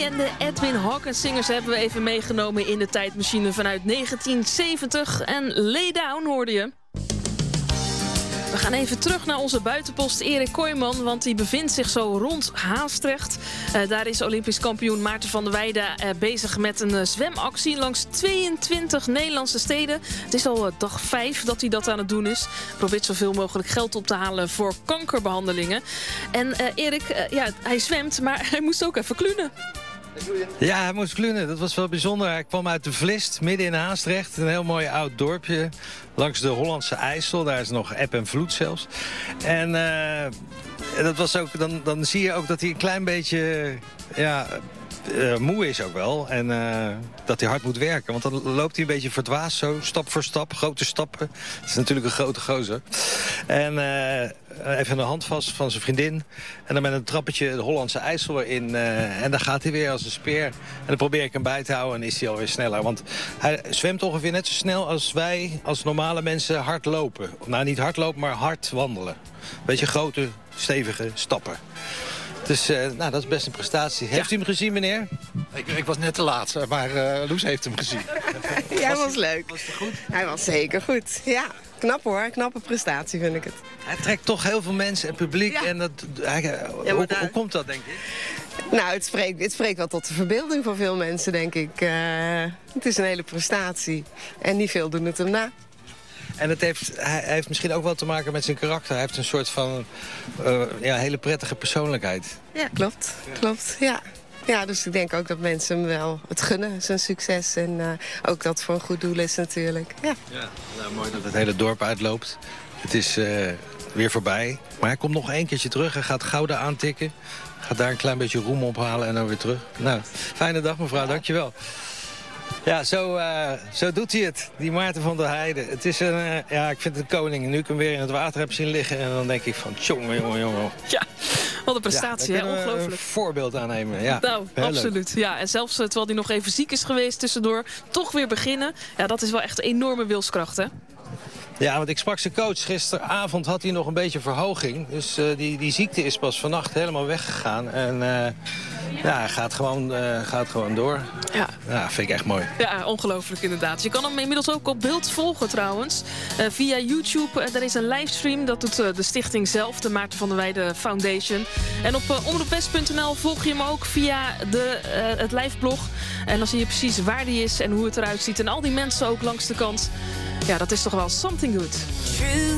en de Edwin Hawkins Singers hebben we even meegenomen in de tijdmachine vanuit 1970. En Lay Down hoorde je. We gaan even terug naar onze buitenpost Erik Kooijman, want die bevindt zich zo rond Haastrecht. Daar is Olympisch kampioen Maarten van der Weijden bezig met een zwemactie langs 22 Nederlandse steden. Het is al dag 5 dat hij dat aan het doen is. Probeert zoveel mogelijk geld op te halen voor kankerbehandelingen. En Erik, hij zwemt, maar hij moest ook even klunen. Ja, hij moest klunen. Dat was wel bijzonder. Hij kwam uit de Vlist, midden in Haastrecht. Een heel mooi oud dorpje langs de Hollandse IJssel. Daar is nog eb en vloed zelfs. En dat was ook, dan zie je ook dat hij een klein beetje moe is ook wel. En dat hij hard moet werken. Want dan loopt hij een beetje verdwaasd zo, stap voor stap. Grote stappen. Het is natuurlijk een grote gozer. En even de hand vast van zijn vriendin. En dan met een trappetje de Hollandse IJssel in. En dan gaat hij weer als een speer. En dan probeer ik hem bij te houden en is hij alweer sneller. Want hij zwemt ongeveer net zo snel als wij, als normale mensen, hard lopen. Nou, niet hard lopen, maar hard wandelen. Beetje grote, stevige stappen. Dus dat is best een prestatie. Heeft u hem gezien, meneer? Ik was net te laat, maar Loes heeft hem gezien. Ja, hij was leuk. Was het goed? Hij was zeker goed, ja. Knap hoor, knappe prestatie vind ik het. Hij trekt toch heel veel mensen en publiek. Ja. En hoe komt dat, denk ik? Nou, het spreekt wel tot de verbeelding van veel mensen, denk ik. Het is een hele prestatie. En niet veel doen het hem na. En hij heeft misschien ook wel te maken met zijn karakter. Hij heeft een soort van hele prettige persoonlijkheid. Ja, klopt, ja. Ja, dus ik denk ook dat mensen hem wel het gunnen, zijn succes. En ook dat het voor een goed doel is natuurlijk. Ja, Mooi dat het hele dorp uitloopt. Het is weer voorbij. Maar hij komt nog 1 keertje terug. Hij gaat Gouda aantikken. Gaat daar een klein beetje roem ophalen en dan weer terug. Nou, fijne dag mevrouw, dankjewel. Ja, zo doet hij het, die Maarten van der Heijden. Het is ik vind het een koning. Nu ik hem weer in het water heb zien liggen. En dan denk ik van, jongen. Ja, wat een prestatie, hè? Ongelooflijk. Een voorbeeld aannemen, ja. Nou, absoluut. Ja, en zelfs terwijl hij nog even ziek is geweest tussendoor, toch weer beginnen. Ja, dat is wel echt een enorme wilskracht, hè? Ja, want ik sprak zijn coach. Gisteravond had hij nog een beetje verhoging. Dus die ziekte is pas vannacht helemaal weggegaan. En hij gaat gewoon door. Ja, vind ik echt mooi. Ja, ongelooflijk inderdaad. Je kan hem inmiddels ook op beeld volgen trouwens. Via YouTube. Er is een livestream. Dat doet de stichting zelf. De Maarten van der Weijden Foundation. En op omroepwest.nl volg je hem ook via het liveblog. En dan zie je precies waar die is en hoe het eruit ziet. En al die mensen ook langs de kant. Ja, dat is toch wel something good.